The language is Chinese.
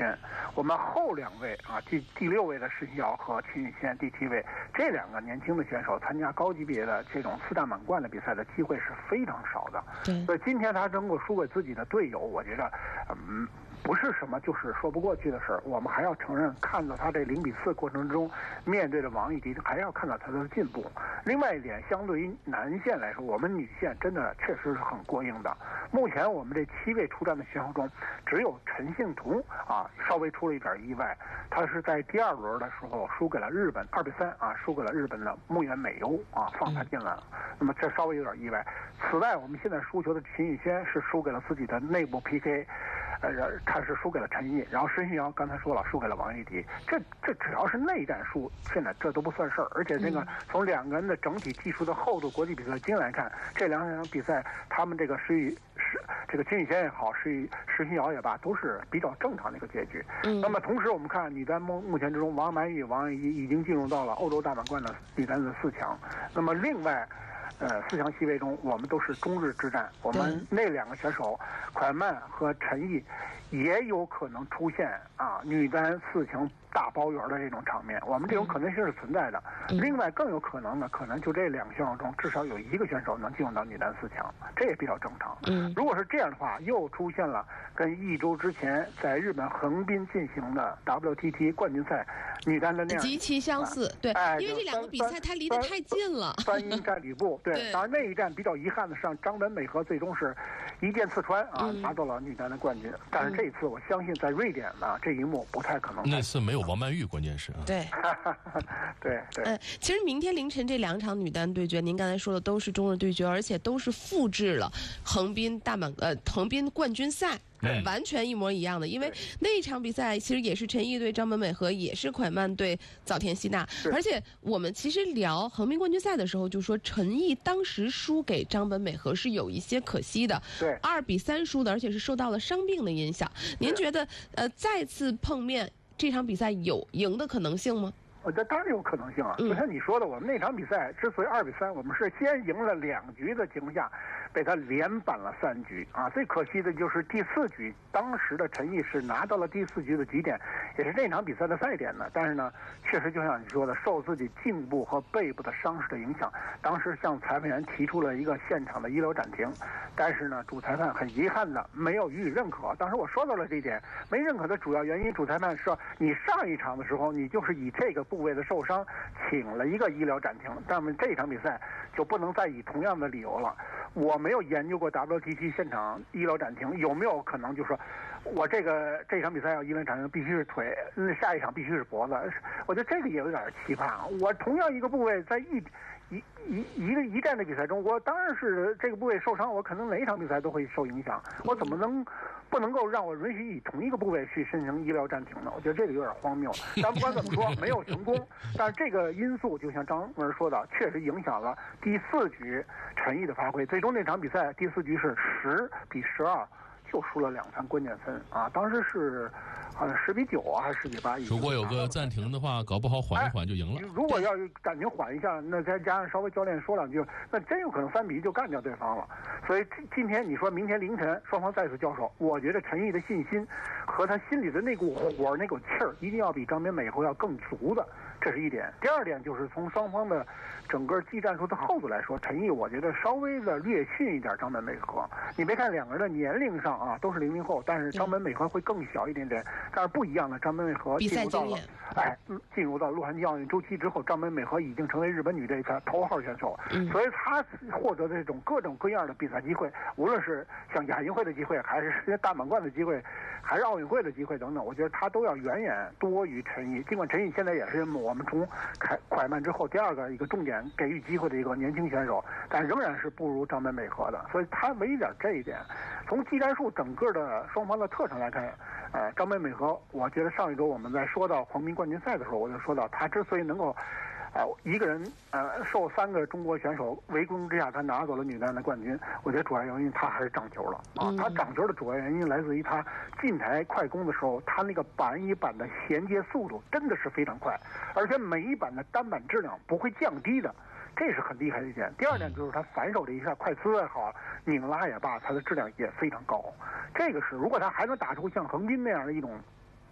轩。我们后2位啊，第6位的施新瑶和陈雨轩，第7位，这2个年轻的选手参加高级别的这种4大满贯的比赛的机会是非常少的。 对， 所以今天他能够输给自己的队友，我觉得，不是什么就是说不过去的事儿。我们还要承认，看到他这0比4过程中面对的王艺迪，还要看到他的进步。另外一点，相对于男线来说，我们女线真的确实是很过硬的。目前我们这7位出战的选手中，只有陈幸图啊稍微出了一点意外，他是在第2轮的时候输给了日本2比3啊，输给了日本的木原美优啊，放他进来了。那么这稍微有点意外。此外，我们现在输球的秦宇轩是输给了自己的内部 PK。他是输给了陈毅，然后申旭瑶刚才说了输给了王艺迪，这只要是内战输，现在这都不算事儿。而且这个从2个人的整体技术的厚度、国际比赛经验来看，这2场比赛他们这个这个金宇轩也好，施新瑶也罢，都是比较正常的一个结局。那么同时我们看女单目前之中，王曼玉、王艺迪已经进入到了欧洲大满贯的女单的4强。那么另外4强席位中，我们都是中日之战，我们那2个选手蒯曼和陈毅也有可能出现啊女单4强大包圆的这种场面，我们这种可能性是存在的。另外更有可能的，可能就这2个选手中至少有1个选手能进入到女单4强，这也比较正常。如果是这样的话，又出现了跟1周之前在日本横滨进行的 WTT 冠军赛女单的那样极其相似。对，因为这2个比赛它离得太近了。 3英战吕布，对，当然那一战比较遗憾的是让张本美和最终是一箭刺穿啊，拿到了女单的冠军。但是这一次我相信在瑞典呢，这一幕不太可能。 那次没有王曼玉，关键是对对。 其实明天凌晨这2场女单对决，您刚才说的都是中日对决，而且都是复制了横滨冠军赛。完全一模一样的，因为那一场比赛其实也是陈毅对张本美和，也是蒯曼对早田希娜。而且我们其实聊横滨冠军赛的时候，就说陈毅当时输给张本美和是有一些可惜的， 对 ，2比3输的，而且是受到了伤病的影响。您觉得再次碰面这场比赛有赢的可能性吗？ 我觉得当然有可能性啊！就像你说的，我们那场比赛之所以2比3，我们是先赢了2局的情况下，被他连扳了3局啊！最可惜的就是第4局，当时的陈毅是拿到了第4局的局点，也是这场比赛的赛点呢。但是呢，确实就像你说的，受自己颈部和背部的伤势的影响，当时向裁判员提出了一个现场的医疗暂停，但是呢，主裁判很遗憾的没有予以认可。当时我说到了这一点，没认可的主要原因，主裁判说你上一场的时候，你就是以这个部位的受伤请了一个医疗暂停，但是这场比赛就不能再以同样的理由了。我没有研究过 WTT 现场医疗暂停有没有可能，就是说我这场比赛要医疗暂停必须是腿，下一场必须是脖子。我觉得这个也有点奇葩。我同样一个部位在一战的比赛中，我当然是这个部位受伤，我可能哪一场比赛都会受影响。我怎么不能够让我允许以同一个部位去申请医疗暂停呢？我觉得这个有点荒谬。但不管怎么说，没有成功。但是这个因素就像张文说的，确实影响了第4局陈毅的发挥。最终那场比赛第4局是10比12。就输了2分关键分啊！当时是好像10比9啊，还是10比8。 如果有个暂停的话，搞不好缓一缓就赢了。 如果要暂停缓一下，那再加上稍微教练说2句，那真有可能3比1就干掉对方了。所以今天你说明天凌晨双方再次交手，我觉得陈毅的信心和他心里的那股火、那股气儿，一定要比张本美和要更足的。这是一点。第2点就是从双方的整个技战术的厚度来说，陈毅我觉得稍微的略逊一点张本美和。你别看2个人的年龄上啊都是00后，但是张本美和会更小一点点。但是不一样的，张本美和进入到洛杉矶奥运周期之后，张本美和已经成为日本女队的头号选手，所以她获得的这种各种各样的比赛机会，无论是像亚运会的机会，还是大满贯的机会，还是奥运会的机会等等，我觉得她都要远远多于陈毅。尽管陈毅现在也是我们从蒯曼之后第2个一个重点给予机会的一个年轻选手，但仍然是不如张本美和的，所以他唯一点这一点。从技战术整个的双方的特征来看，张本美和，我觉得上一周我们在说到横滨冠军赛的时候，我就说到他之所以能够一个人受3个中国选手围攻之下，他拿走了女单的冠军。我觉得主要原因他还是掌球了啊！他掌球的主要原因来自于他近台快攻的时候，他那个板与板的衔接速度真的是非常快，而且每一板的单板质量不会降低的。这是很厉害的一点。第2点就是他反手的一下快刺也好，拧拉也罢，他的质量也非常高。这个是如果他还能打出像横滨那样的一种